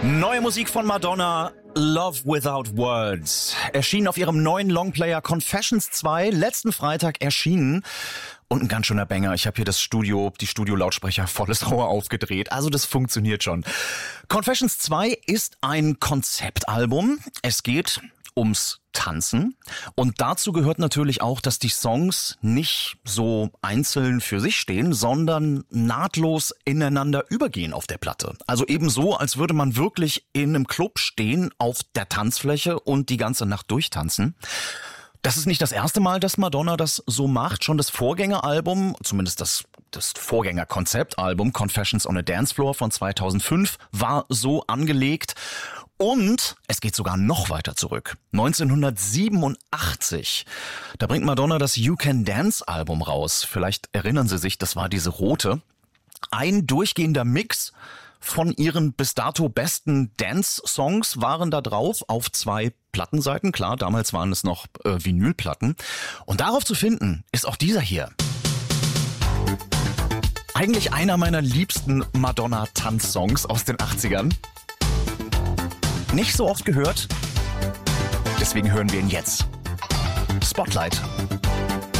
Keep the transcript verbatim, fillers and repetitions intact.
Neue Musik von Madonna, Love Without Words. Erschien auf ihrem neuen Longplayer Confessions zwei, letzten Freitag erschienen. Und ein ganz schöner Banger. Ich habe hier das Studio, die Studio-Lautsprecher volles Rohr aufgedreht. Also das funktioniert schon. Confessions zwei ist ein Konzeptalbum. Es geht ums Tanzen. Und dazu gehört natürlich auch, dass die Songs nicht so einzeln für sich stehen, sondern nahtlos ineinander übergehen auf der Platte. Also eben so, als würde man wirklich in einem Club stehen, auf der Tanzfläche und die ganze Nacht durchtanzen. Das ist nicht das erste Mal, dass Madonna das so macht. Schon das Vorgängeralbum, zumindest das, das Vorgängerkonzeptalbum Confessions on a Dance Floor von zweitausendfünf war so angelegt. Und es geht sogar noch weiter zurück. neunzehnhundertsiebenundachtzig. Da bringt Madonna das You Can Dance Album raus. Vielleicht erinnern Sie sich, das war diese rote. Ein durchgehender Mix von ihren bis dato besten Dance-Songs waren da drauf auf zwei Plattenseiten. Klar, damals waren es noch äh, Vinylplatten. Und darauf zu finden ist auch dieser hier. Eigentlich einer meiner liebsten Madonna-Tanz-Songs aus den achtzigern. Nicht so oft gehört, deswegen hören wir ihn jetzt. Spotlight.